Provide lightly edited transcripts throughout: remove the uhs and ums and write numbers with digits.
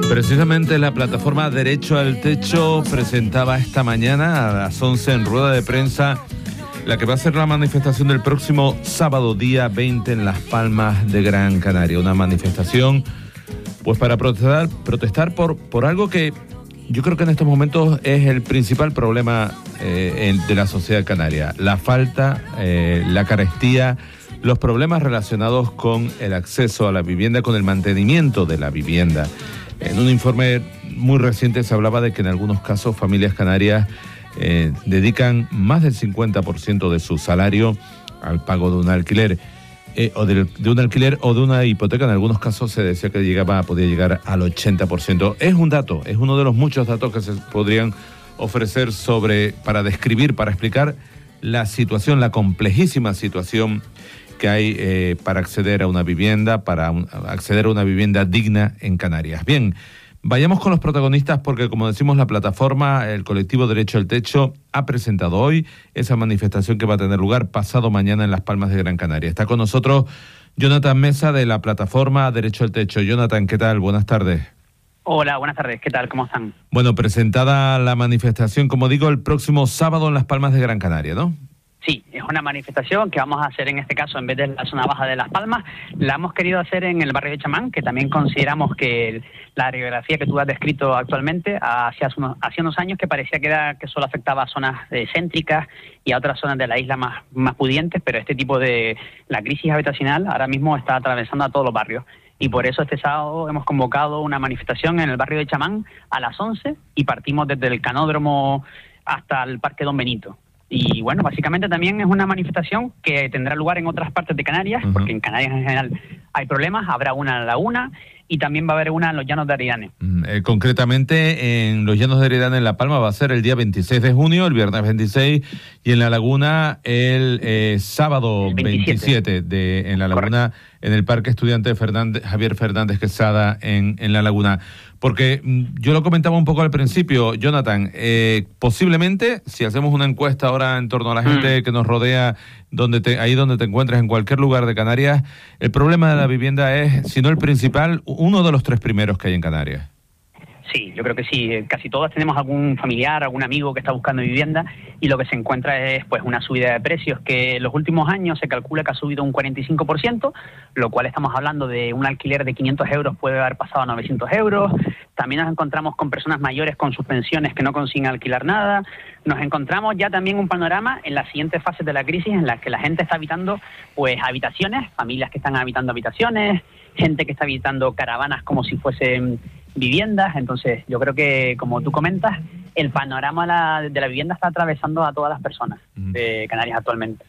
Precisamente la plataforma Derecho al Techo presentaba esta mañana a las 11 en rueda de prensa la que va a ser la manifestación del próximo sábado, día 20, en Las Palmas de Gran Canaria. Una manifestación pues para protestar por algo que yo creo que en estos momentos es el principal problema de la sociedad canaria. La falta, la carestía, los problemas relacionados con el acceso a la vivienda, con el mantenimiento de la vivienda. En un informe muy reciente se hablaba de que en algunos casos familias canarias dedican más del 50% de su salario al pago de un alquiler, o de un alquiler o de una hipoteca. En algunos casos se decía que podía llegar al 80%. Es un dato, es uno de los muchos datos que se podrían ofrecer para describir, para explicar la situación, la complejísima situación que hay para acceder a una vivienda, acceder a una vivienda digna en Canarias. Bien, vayamos con los protagonistas porque, como decimos, la plataforma, el colectivo Derecho al Techo, ha presentado hoy esa manifestación que va a tener lugar pasado mañana en Las Palmas de Gran Canaria. Está con nosotros Jonathan Mesa de la plataforma Derecho al Techo. Jonathan, ¿qué tal? Buenas tardes. Hola, buenas tardes. ¿Qué tal? ¿Cómo están? Bueno, presentada la manifestación, como digo, el próximo sábado en Las Palmas de Gran Canaria, ¿no? Sí, es una manifestación que vamos a hacer en este caso en vez de la zona baja de Las Palmas. La hemos querido hacer en el barrio de Chamán, que también consideramos que la radiografía que tú has descrito actualmente hacía unos años que parecía que solo afectaba a zonas céntricas y a otras zonas de la isla más pudientes, pero este tipo de la crisis habitacional ahora mismo está atravesando a todos los barrios. Y por eso este sábado hemos convocado una manifestación en el barrio de Chamán a las 11 y partimos desde el canódromo hasta el Parque Don Benito. Y bueno, básicamente también es una manifestación que tendrá lugar en otras partes de Canarias, porque en Canarias en general hay problemas, habrá una en La Laguna y también va a haber una en los Llanos de Aridane. Concretamente en los Llanos de Aridane, en La Palma, va a ser el día 26 de junio, el viernes 26, y en La Laguna el sábado 27 en La Laguna. Correcto. En el Parque Estudiante Javier Fernández Quesada en La Laguna. Porque yo lo comentaba un poco al principio, Jonathan, posiblemente, si hacemos una encuesta ahora en torno a la gente que nos rodea, ahí donde te encuentres, en cualquier lugar de Canarias, el problema de la vivienda es, si no el principal, uno de los tres primeros que hay en Canarias. Sí, yo creo que sí. Casi todas tenemos algún familiar, algún amigo que está buscando vivienda y lo que se encuentra es pues una subida de precios que en los últimos años se calcula que ha subido un 45%, lo cual estamos hablando de un alquiler de 500 euros puede haber pasado a 900 euros. También nos encontramos con personas mayores con sus pensiones que no consiguen alquilar nada. Nos encontramos ya también un panorama en las siguientes fases de la crisis en las que la gente está habitando pues habitaciones, familias que están habitando habitaciones, gente que está habitando caravanas como si fuesen viviendas. Entonces yo creo que, como tú comentas, el panorama de la vivienda está atravesando a todas las personas de Canarias actualmente.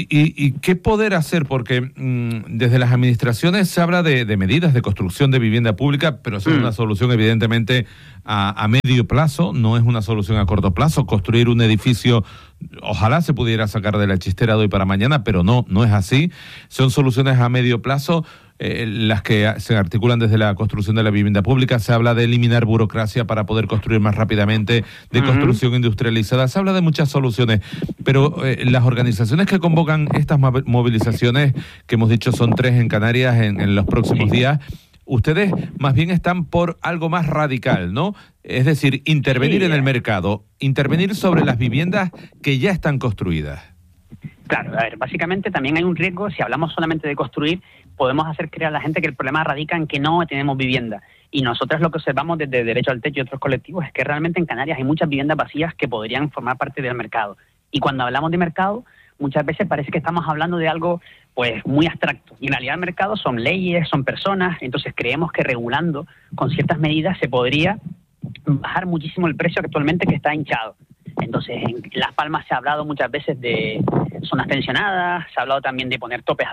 ¿Y qué poder hacer? Porque desde las administraciones se habla de medidas de construcción de vivienda pública, pero eso es una solución evidentemente a medio plazo, no es una solución a corto plazo. Construir un edificio, ojalá se pudiera sacar de la chistera de hoy para mañana, pero no es así. Son soluciones a medio plazo. Las que se articulan desde la construcción de la vivienda pública. Se habla de eliminar burocracia para poder construir más rápidamente, de construcción industrializada. Se habla de muchas soluciones, pero las organizaciones que convocan estas movilizaciones, que hemos dicho son 3 en Canarias en los próximos días, ustedes más bien están por algo más radical, ¿no? Es decir, intervenir en el mercado, intervenir sobre las viviendas que ya están construidas. Claro, a ver, básicamente también hay un riesgo, si hablamos solamente de construir, podemos hacer creer a la gente que el problema radica en que no tenemos vivienda. Y nosotros lo que observamos desde Derecho al Techo y otros colectivos es que realmente en Canarias hay muchas viviendas vacías que podrían formar parte del mercado. Y cuando hablamos de mercado, muchas veces parece que estamos hablando de algo pues muy abstracto. Y en realidad el mercado son leyes, son personas, entonces creemos que regulando con ciertas medidas se podría bajar muchísimo el precio actualmente que está hinchado. Entonces, en Las Palmas se ha hablado muchas veces de zonas tensionadas, se ha hablado también de poner topes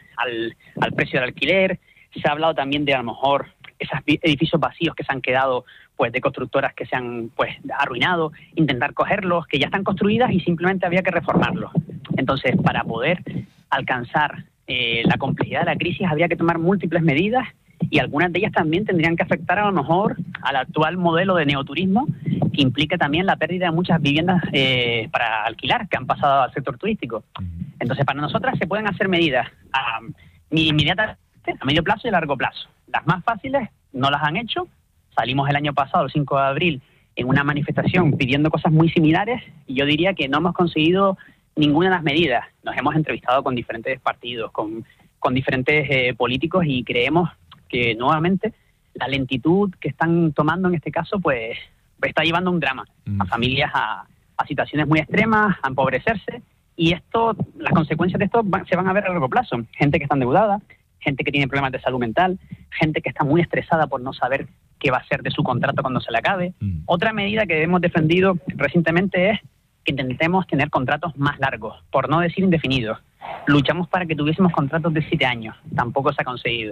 al precio del alquiler, se ha hablado también de a lo mejor esos edificios vacíos que se han quedado pues de constructoras que se han pues arruinado, intentar cogerlos, que ya están construidas y simplemente había que reformarlos. Entonces, para poder alcanzar la complejidad de la crisis había que tomar múltiples medidas y algunas de ellas también tendrían que afectar a lo mejor al actual modelo de neoturismo, que implica también la pérdida de muchas viviendas para alquilar que han pasado al sector turístico. Entonces, para nosotras se pueden hacer medidas inmediatamente, a medio plazo y a largo plazo. Las más fáciles no las han hecho, Salimos el año pasado, el 5 de abril, en una manifestación pidiendo cosas muy similares y yo diría que no hemos conseguido ninguna de las medidas. Nos hemos entrevistado con diferentes partidos, con diferentes políticos y creemos que nuevamente la lentitud que están tomando en este caso pues está llevando un drama a familias a situaciones muy extremas, a empobrecerse, y las consecuencias de esto se van a ver a largo plazo. Gente que está endeudada, gente que tiene problemas de salud mental, gente que está muy estresada por no saber qué va a ser de su contrato cuando se le acabe. Otra medida que hemos defendido recientemente es que intentemos tener contratos más largos, por no decir indefinidos. Luchamos para que tuviésemos contratos de 7 años, tampoco se ha conseguido.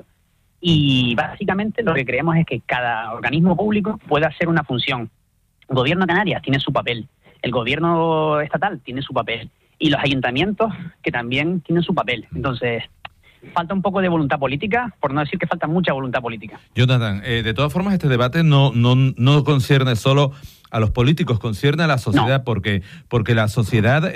Y básicamente lo que creemos es que cada organismo público puede hacer una función. El gobierno de Canarias tiene su papel, el gobierno estatal tiene su papel y los ayuntamientos que también tienen su papel. Entonces, falta un poco de voluntad política, por no decir que falta mucha voluntad política. Jonathan, de todas formas este debate no concierne solo a los políticos, concierne a la sociedad, porque la sociedad,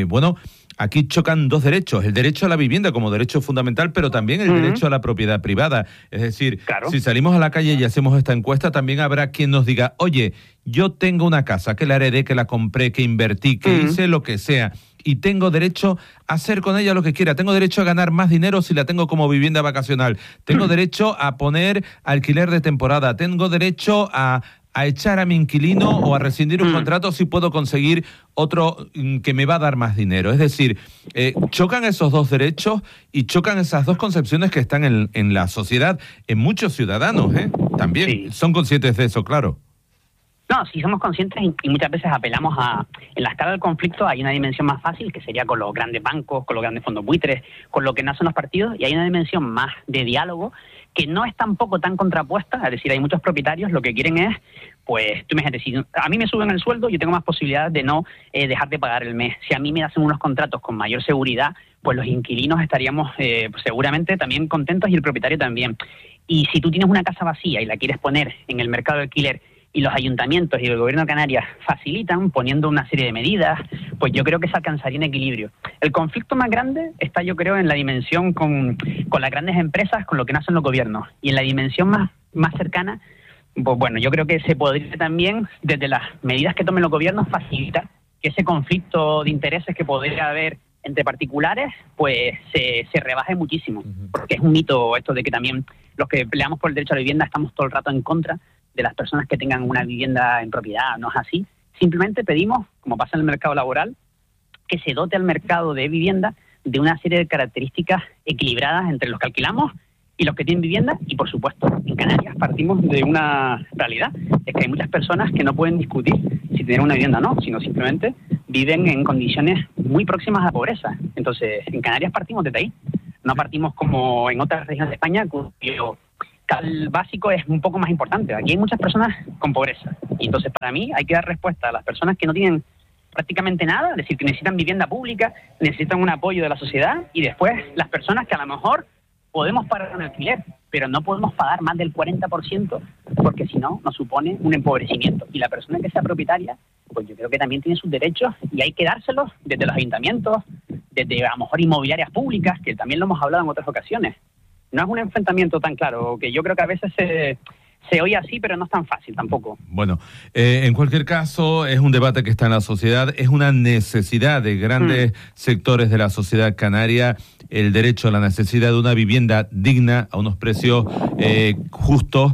aquí chocan dos derechos, el derecho a la vivienda como derecho fundamental, pero también el derecho a la propiedad privada. Es decir, si salimos a la calle y hacemos esta encuesta, también habrá quien nos diga, oye, yo tengo una casa que la heredé, que la compré, que invertí, que hice lo que sea, y tengo derecho a hacer con ella lo que quiera. Tengo derecho a ganar más dinero si la tengo como vivienda vacacional. Tengo derecho a poner alquiler de temporada. Tengo derecho a echar a mi inquilino o a rescindir un contrato si puedo conseguir otro que me va a dar más dinero. Es decir, chocan esos dos derechos y chocan esas dos concepciones que están en la sociedad, en muchos ciudadanos, también son conscientes de eso, claro. No, sí somos conscientes y muchas veces apelamos en la escala del conflicto hay una dimensión más fácil que sería con los grandes bancos, con los grandes fondos buitres, con lo que nacen los partidos, y hay una dimensión más de diálogo que no es tampoco tan contrapuesta. Es decir, hay muchos propietarios, lo que quieren es, pues, tú imagínate, si a mí me suben el sueldo, yo tengo más posibilidades de no dejar de pagar el mes. Si a mí me hacen unos contratos con mayor seguridad, pues los inquilinos estaríamos seguramente también contentos y el propietario también. Y si tú tienes una casa vacía y la quieres poner en el mercado de alquiler y los ayuntamientos y el gobierno de Canarias facilitan poniendo una serie de medidas, pues yo creo que se alcanzaría un equilibrio. El conflicto más grande está, yo creo, en la dimensión con las grandes empresas, con lo que nacen los gobiernos, y en la dimensión más cercana, pues bueno, yo creo que se podría también, desde las medidas que tomen los gobiernos, facilitar que ese conflicto de intereses que podría haber entre particulares, pues se rebaje muchísimo, porque es un mito esto de que también los que peleamos por el derecho a la vivienda estamos todo el rato en contra de las personas que tengan una vivienda en propiedad. No es así. Simplemente pedimos, como pasa en el mercado laboral, que se dote al mercado de vivienda de una serie de características equilibradas entre los que alquilamos y los que tienen vivienda. Y, por supuesto, en Canarias partimos de una realidad, es que hay muchas personas que no pueden discutir si tener una vivienda o no, sino simplemente viven en condiciones muy próximas a la pobreza. Entonces, en Canarias partimos desde ahí. No partimos como en otras regiones de España, cuyo el básico es un poco más importante. Aquí hay muchas personas con pobreza. Y entonces, para mí, hay que dar respuesta a las personas que no tienen prácticamente nada, es decir, que necesitan vivienda pública, necesitan un apoyo de la sociedad, y después las personas que a lo mejor podemos pagar un alquiler, pero no podemos pagar más del 40%, porque si no, nos supone un empobrecimiento. Y la persona que sea propietaria, pues yo creo que también tiene sus derechos y hay que dárselos desde los ayuntamientos, desde a lo mejor inmobiliarias públicas, que también lo hemos hablado en otras ocasiones. No es un enfrentamiento tan claro, que yo creo que a veces se oye así, pero no es tan fácil tampoco. Bueno, en cualquier caso, es un debate que está en la sociedad, es una necesidad de grandes sectores de la sociedad canaria, el derecho a la necesidad de una vivienda digna, a unos precios justos,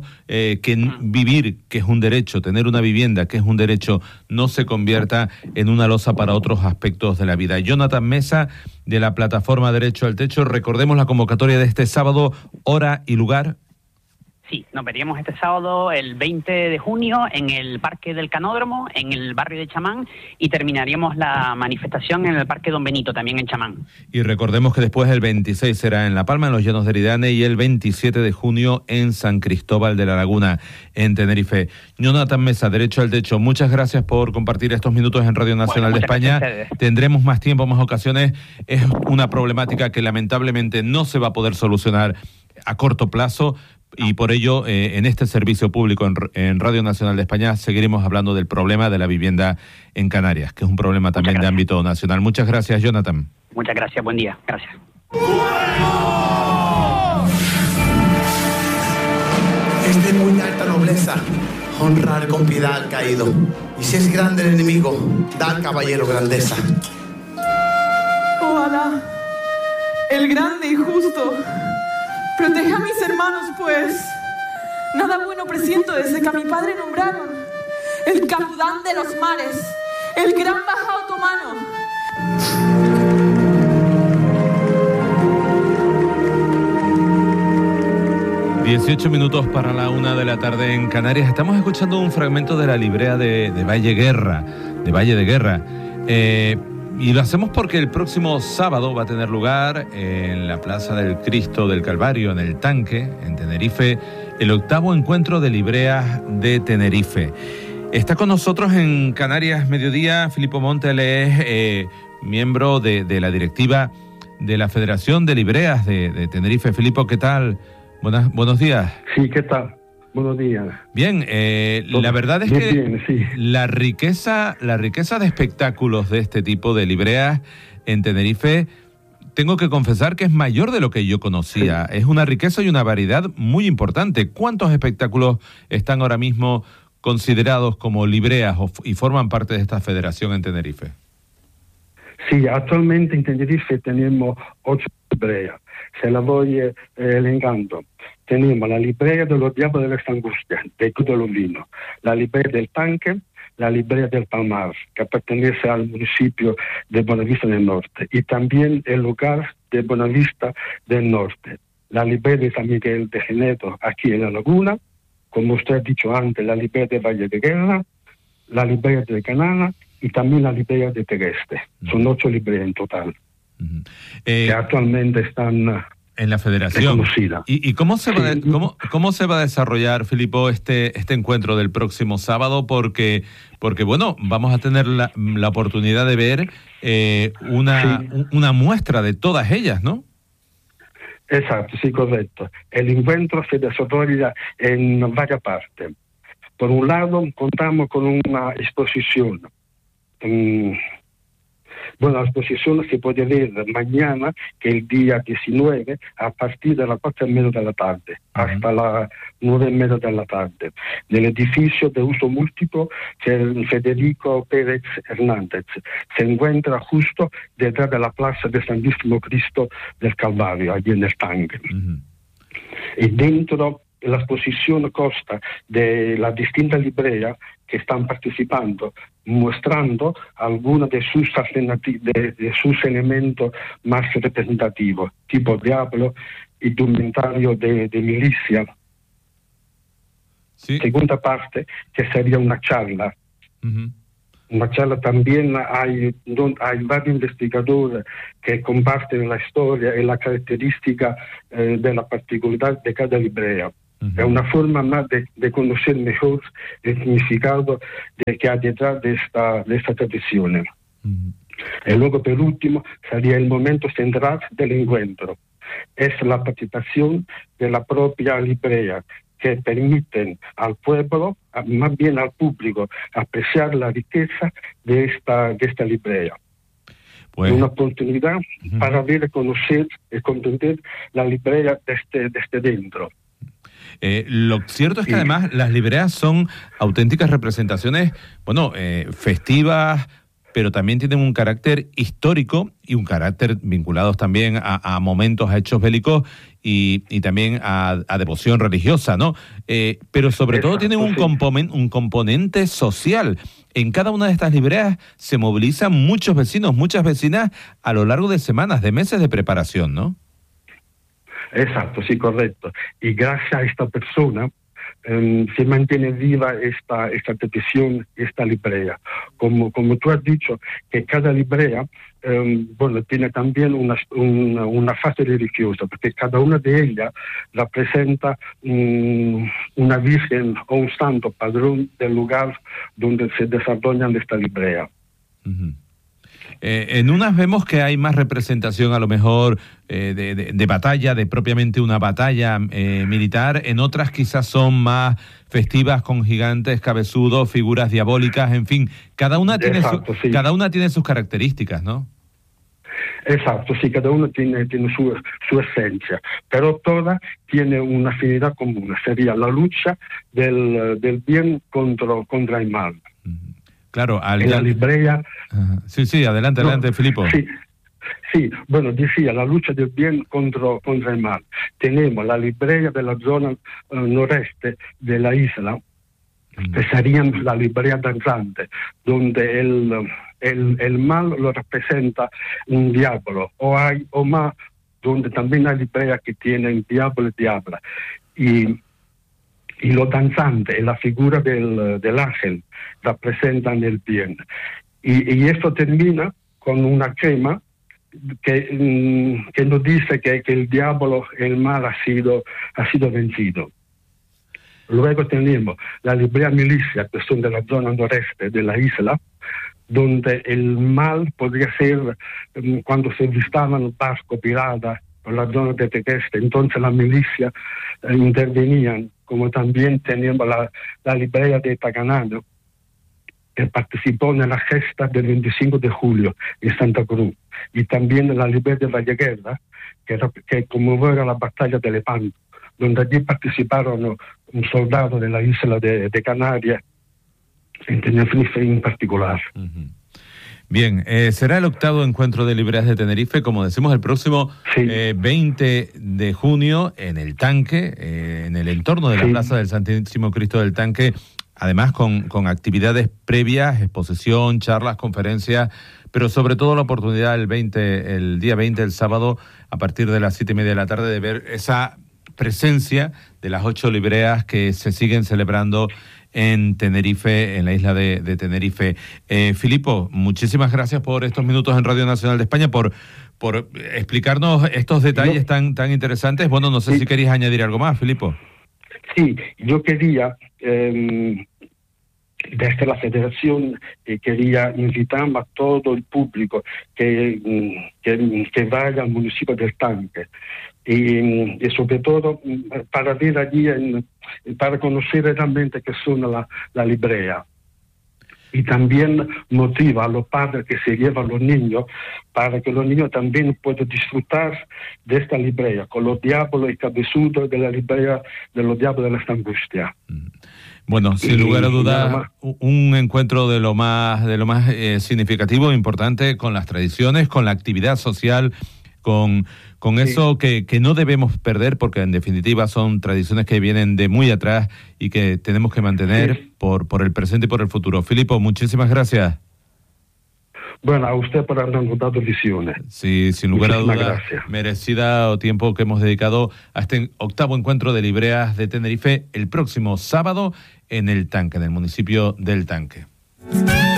vivir, que es un derecho, tener una vivienda, que es un derecho, no se convierta en una losa para otros aspectos de la vida. Jonathan Mesa, de la plataforma Derecho al Techo, recordemos la convocatoria de este sábado, hora y lugar. Sí, nos veríamos este sábado, el 20 de junio, en el Parque del Canódromo, en el barrio de Chamán, y terminaríamos la manifestación en el Parque Don Benito, también en Chamán. Y recordemos que después el 26 será en La Palma, en los Llanos de Eridane, y el 27 de junio en San Cristóbal de la Laguna, en Tenerife. Jonathan Mesa, Derecho al Techo, muchas gracias por compartir estos minutos en Radio Nacional de España. Tendremos más tiempo, más ocasiones. Es una problemática que lamentablemente no se va a poder solucionar a corto plazo, y por ello en este servicio público en Radio Nacional de España seguiremos hablando del problema de la vivienda en Canarias, que es un problema también de ámbito nacional. Muchas gracias, Jonathan. Muchas gracias, buen día. Gracias. Es de muy alta nobleza honrar con piedad al caído. Y si es grande el enemigo, da al caballero grandeza. Oh Alá, el grande y justo, proteja a mis hermanos, pues nada bueno presiento desde que a mi padre nombraron el capitán de los mares, el gran bajá otomano. 18 minutos para la 1 de la tarde en Canarias. Estamos escuchando un fragmento de la librea de Valle de Guerra. Y lo hacemos porque el próximo sábado va a tener lugar en la Plaza del Cristo del Calvario, en el Tanque, en Tenerife, el 8º encuentro de libreas de Tenerife. Está con nosotros en Canarias Mediodía Filippo Monte, él es miembro de la directiva de la Federación de Libreas de Tenerife. Filippo, ¿qué tal? Buenos días. Sí, ¿qué tal? Buenos días. Bien, la verdad es que bien, sí. la riqueza de espectáculos de este tipo de libreas en Tenerife, tengo que confesar que es mayor de lo que yo conocía. Sí. Es una riqueza y una variedad muy importante. ¿Cuántos espectáculos están ahora mismo considerados como libreas y forman parte de esta federación en Tenerife? Sí, actualmente en Tenerife tenemos 8 libreas. Se la voy elencando. Tenemos la librea de los Diablos de las Angustias, de Cudolino, la librea del Tanque, la librea del Palmar, que pertenece al municipio de Bonavista del Norte, y también el hogar de Bonavista del Norte, la librea de San Miguel de Geneto, aquí en la Laguna, como usted ha dicho antes, la librea de Valle de Guerra, la librea de Canana y también la librea de Tegueste. Son 8 libreas en total, que actualmente están en la federación. ¿Y cómo se va cómo se va a desarrollar, Filippo, este encuentro del próximo sábado? Porque bueno, vamos a tener la oportunidad de ver una muestra de todas ellas, ¿no? Exacto, sí, correcto. El encuentro se desarrolla en varias partes. Por un lado, contamos con una exposición. Bueno, la exposición se puede ver mañana, que es el día 19, a partir de las 4:30 de la tarde, hasta las 9:30 de la tarde, nel edificio de uso múltiplo Federico Pérez Hernández. Se encuentra justo detrás de la plaza de Santísimo Cristo del Calvario, allí en el Tanque. Y dentro la exposición consta de las distintas libreas que están participando, mostrando algunos de sus elementos más representativos, tipo Diablo, indumentario de milicia. Sí. Segunda parte, que sería una charla. Una charla también hay varios investigadores que comparten la historia y la característica de la particularidad de cada librea. Es una forma más de conocer mejor el significado que hay detrás de esta tradición. Y luego, por último, sería el momento central del encuentro. Es la participación de la propia librea, que permiten al pueblo, más bien al público, apreciar la riqueza de esta librea. Pues, una oportunidad para ver, conocer y comprender la librea desde dentro. Lo cierto es que además las libreas son auténticas representaciones, festivas, pero también tienen un carácter histórico y un carácter vinculados también a momentos, a hechos bélicos y también a devoción religiosa, ¿no? Pero sobre todo tienen un componente social. En cada una de estas libreas se movilizan muchos vecinos, muchas vecinas a lo largo de semanas, de meses de preparación, ¿no? Exacto, sí, correcto. Y gracias a esta persona se mantiene viva esta tradición, esta librea. Como tú has dicho, que cada librea tiene también una fase religiosa, porque cada una de ellas representa una virgen o un santo padrón del lugar donde se desarrollan esta librea. En unas vemos que hay más representación a lo mejor de batalla, de propiamente una batalla militar. En otras quizás son más festivas con gigantes, cabezudos, figuras diabólicas, en fin. Cada una tiene sus características, ¿no? Exacto, sí, cada uno tiene su esencia, pero toda tiene una afinidad común, sería la lucha del bien contra el mal. Claro, en la librea... Sí, adelante, Filippo. Sí, bueno, decía, la lucha del bien contra el mal. Tenemos la librea de la zona noreste de la isla, que serían la librea danzante, donde el mal lo representa un diablo, o más, donde también hay librea que tienen diablo y diabla. Y lo danzante, la figura del ángel, representan el bien. Y esto termina con una quema que nos dice que el diablo, el mal ha sido vencido. Luego tenemos la librea milicia, que son de la zona noreste de la isla, donde el mal podría ser cuando se avistaban barcos piratas por la zona de Tequeste, entonces la milicia intervenían, como también teníamos la librea de Taganano, que participó en la gesta del 25 de julio en Santa Cruz, y también la librea de Valleguerra, que conmovió la batalla de Lepanto, donde allí participaron un soldado de la isla de Canarias, en Tenerife en particular. Bien, será el 8º encuentro de libreas de Tenerife, como decimos, el próximo 20 de junio en el Tanque, en el entorno de la Plaza del Santísimo Cristo del Tanque, además con actividades previas, exposición, charlas, conferencias, pero sobre todo la oportunidad el día 20, el sábado, a partir de las 7:30 de la tarde, de ver esa presencia de las 8 libreas que se siguen celebrando en Tenerife, en la isla de Tenerife. Filippo, muchísimas gracias por estos minutos en Radio Nacional de España, por explicarnos estos detalles tan interesantes. Bueno, no sé si querías añadir algo más, Filippo. Sí, yo quería, desde la Federación, quería invitar a todo el público que vaya al municipio del Tanque, y sobre todo para ver allí, para conocer realmente qué son la librea. Y también motiva a los padres que se llevan los niños, para que los niños también puedan disfrutar de esta librea, con los diablos y cabezudos de la librea de los diablos de las angustias. Bueno, sin lugar a dudas, un encuentro de lo más significativo, importante, con las tradiciones, con la actividad social, con eso que no debemos perder, porque en definitiva son tradiciones que vienen de muy atrás y que tenemos que mantener por el presente y por el futuro. Filippo, muchísimas gracias. Bueno, a usted por habernos dado visiones. Sí, sin lugar a dudas, merecido tiempo que hemos dedicado a este 8º encuentro de libreas de Tenerife, el próximo sábado en el Tanque, en el municipio del Tanque.